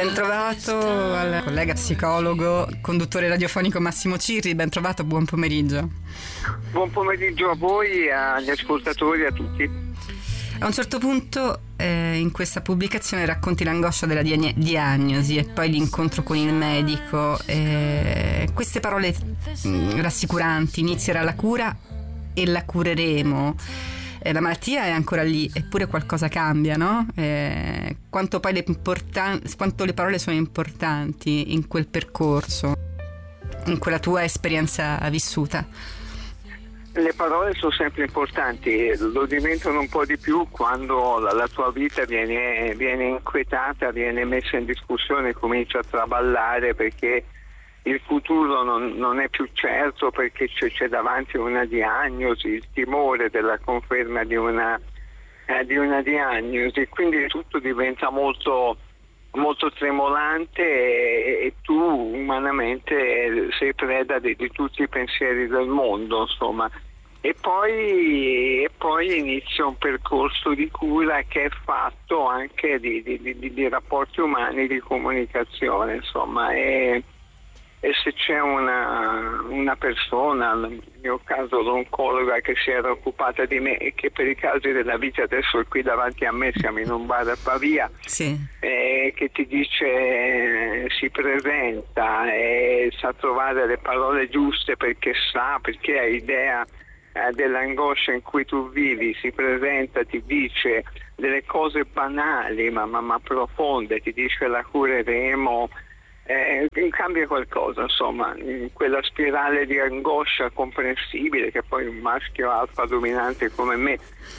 Ben trovato al collega psicologo, conduttore radiofonico Massimo Cirri, ben trovato, buon pomeriggio. Buon pomeriggio a voi, agli ascoltatori, a tutti. A un certo punto in questa pubblicazione racconti l'angoscia della diagnosi e poi l'incontro con il medico. Queste parole rassicuranti: inizierà la cura e la cureremo. La malattia è ancora lì, eppure qualcosa cambia, no? Quanto le parole sono importanti in quel percorso, in quella tua esperienza vissuta. Le parole sono sempre importanti, lo diventano un po' di più quando la tua vita viene inquietata, viene messa in discussione, comincia a traballare perché il futuro non è più certo, perché c'è davanti una diagnosi, il timore della conferma di una diagnosi, quindi tutto diventa molto, molto tremolante e tu umanamente sei preda di tutti i pensieri del mondo, insomma. E poi inizia un percorso di cura che è fatto anche di rapporti umani, di comunicazione, insomma. E se c'è una persona, nel mio caso l'oncologa, che si era occupata di me e che per i casi della vita adesso è qui davanti a me, siamo in un bar a Pavia, sì, che ti dice, si presenta e sa trovare le parole giuste perché ha idea dell'angoscia in cui tu vivi, si presenta, ti dice delle cose banali ma profonde, ti dice la cureremo, cambia qualcosa, insomma, in quella spirale di angoscia comprensibile che poi un maschio alfa dominante come me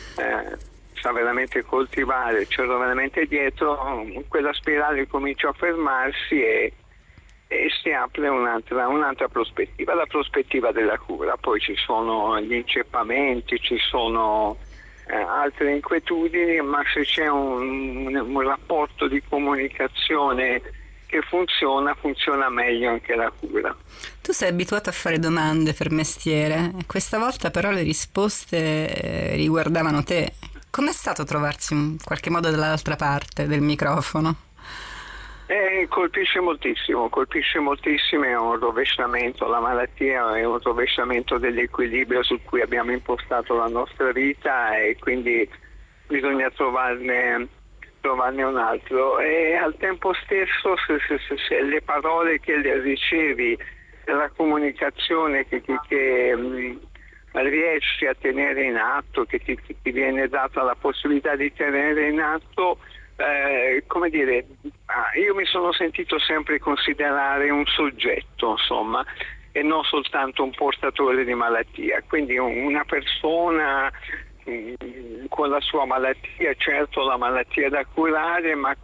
sa veramente coltivare, c'è veramente dietro, quella spirale comincia a fermarsi e si apre un'altra prospettiva, la prospettiva della cura. Poi ci sono gli inceppamenti, ci sono altre inquietudini, ma se c'è un rapporto di comunicazione che funziona meglio anche la cura. Tu sei abituato a fare domande per mestiere, questa volta però le risposte riguardavano te. Com'è stato trovarsi in qualche modo dall'altra parte del microfono? Colpisce moltissimo, è un rovesciamento, la malattia è un rovesciamento dell'equilibrio su cui abbiamo impostato la nostra vita e quindi bisogna trovarne un altro, e al tempo stesso se le parole che le ricevi, la comunicazione che riesci a tenere in atto, che ti viene data la possibilità di tenere in atto, come dire, io mi sono sentito sempre considerare un soggetto, insomma, e non soltanto un portatore di malattia, quindi una persona con la sua malattia, certo la malattia da curare, ma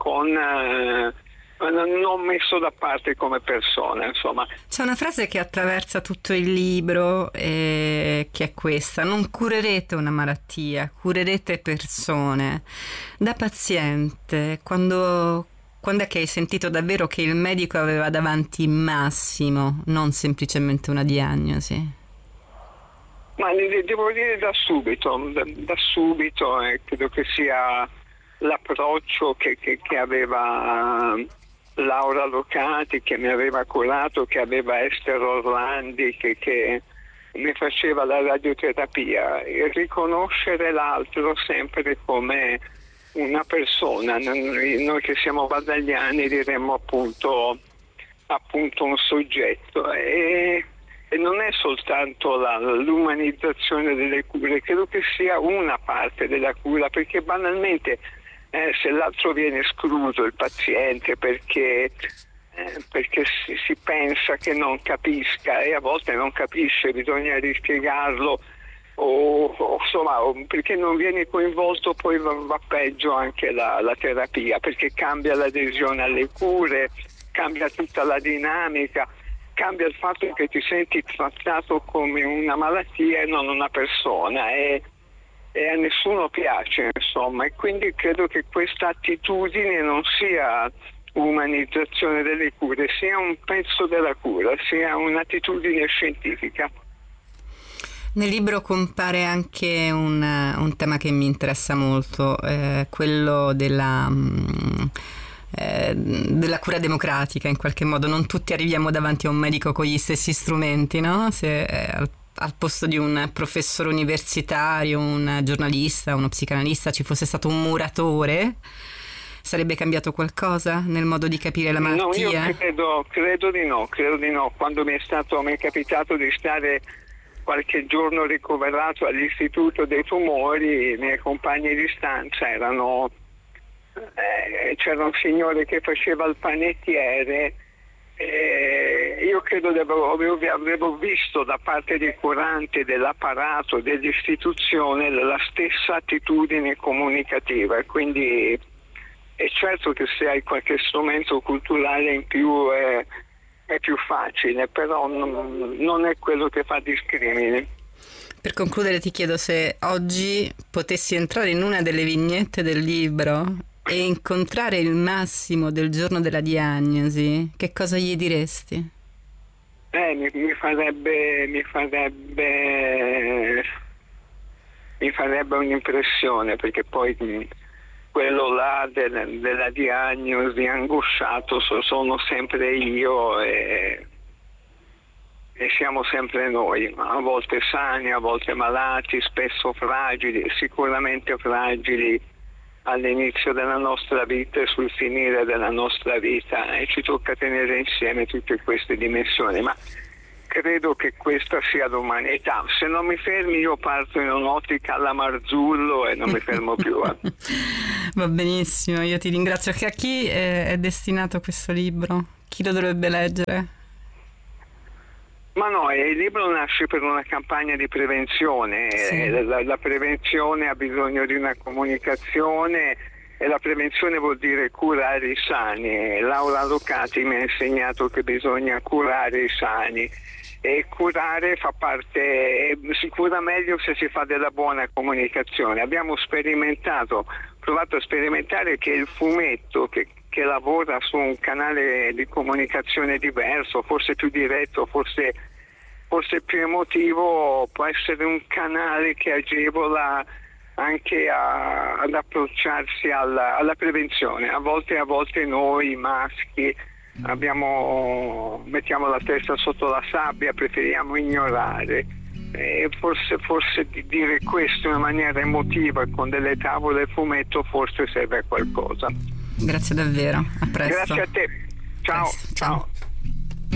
non messo da parte come persona, insomma. C'è una frase che attraversa tutto il libro, che è questa: non curerete una malattia, curerete persone. Da paziente, quando è che hai sentito davvero che il medico aveva davanti Massimo, non semplicemente una diagnosi? Ma devo dire da subito, credo che sia l'approccio che aveva Laura Locati, che mi aveva curato, che aveva Esther Orlandi, che mi faceva la radioterapia, e riconoscere l'altro sempre come una persona. Noi che siamo vadagliani diremmo appunto un soggetto, e non è soltanto l'umanizzazione delle cure, credo che sia una parte della cura, perché banalmente se l'altro viene escluso, il paziente, perché si pensa che non capisca, e a volte non capisce, bisogna rispiegarlo, o insomma, perché non viene coinvolto, poi va peggio anche la terapia, perché cambia l'adesione alle cure, cambia tutta la dinamica, cambia il fatto che ti senti trattato come una malattia e non una persona, e a nessuno piace, insomma, e quindi credo che questa attitudine non sia umanizzazione delle cure, sia un pezzo della cura, sia un'attitudine scientifica. Nel libro compare anche un tema che mi interessa molto, quello della cura democratica in qualche modo. Non tutti arriviamo davanti a un medico con gli stessi strumenti, no? Se al posto di un professore universitario, un giornalista, uno psicanalista ci fosse stato un muratore, sarebbe cambiato qualcosa nel modo di capire la malattia? No, io credo di no. Quando mi è capitato di stare qualche giorno ricoverato all'Istituto dei Tumori, i miei compagni di stanza c'era un signore che faceva il panettiere. Io credo che avevo visto da parte dei curanti, dell'apparato, dell'istituzione la stessa attitudine comunicativa, e quindi è certo che se hai qualche strumento culturale in più è più facile, però non è quello che fa discrimine. Per concludere ti chiedo se oggi potessi entrare in una delle vignette del libro e incontrare il Massimo del giorno della diagnosi, che cosa gli diresti? Mi farebbe un'impressione, perché poi quello là della diagnosi angosciato sono sempre io e siamo sempre noi, a volte sani, a volte malati, spesso fragili, sicuramente fragili all'inizio della nostra vita e sul finire della nostra vita, e ci tocca tenere insieme tutte queste dimensioni, ma credo che questa sia l'umanità. Se non mi fermi io parto in un'ottica alla Marzullo e non mi fermo più. Va benissimo, io ti ringrazio. A chi è destinato questo libro? Chi lo dovrebbe leggere? Ma no, il libro nasce per una campagna di prevenzione. Sì. La prevenzione ha bisogno di una comunicazione, e la prevenzione vuol dire curare i sani. Laura Locati mi ha insegnato che bisogna curare i sani, e curare fa parte, si cura meglio se si fa della buona comunicazione. Abbiamo provato a sperimentare che il fumetto che lavora su un canale di comunicazione diverso, forse più diretto, forse più emotivo, può essere un canale che agevola anche ad approcciarsi alla prevenzione. A volte noi maschi mettiamo la testa sotto la sabbia, preferiamo ignorare, e forse dire questo in una maniera emotiva con delle tavole fumetto forse serve a qualcosa. Grazie davvero, a presto. Grazie a te, ciao. Ciao.